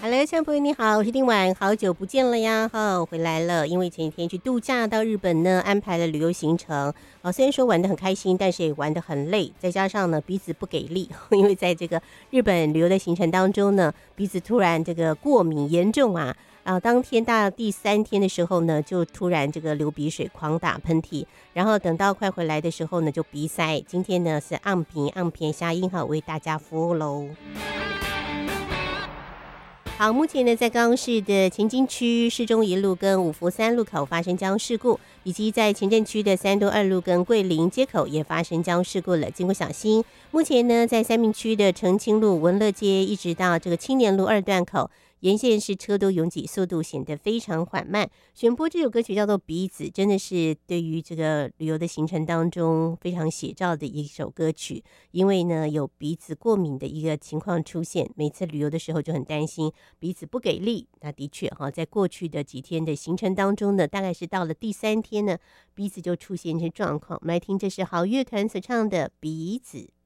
Hello，亲爱的朋友你好，我是丁婉，好久不见了呀，回来了。因为前几天去度假到日本呢，安排了旅游行程，虽然说玩得很开心，但是也玩得很累，再加上呢鼻子不给力，因为在这个日本旅游的行程当中呢，鼻子突然这个过敏严重啊。当天到第3天的时候呢，就突然这个流鼻水、狂打喷嚏，然后等到快回来的时候呢，就鼻塞。今天呢是昂平下音哈，为大家服务喽。好，目前呢，在高雄市的前金区市中一路跟五福3路口发生交通事故，以及在前镇区的三多2路跟桂林街口也发生交通事故了，经过小心。目前呢，在三民区的澄清路、文乐街一直到这个青年路2段口，沿线是车多拥挤，速度显得非常缓慢。选播这首歌曲叫做《鼻子》，真的是对于这个旅游的行程当中非常写照的一首歌曲。因为呢，有鼻子过敏的一个情况出现，每次旅游的时候就很担心鼻子不给力。那的确在过去的几天的行程当中呢，大概是到了第3天呢，鼻子就出现一些状况。我们来听，这是好乐团所唱的《鼻子》。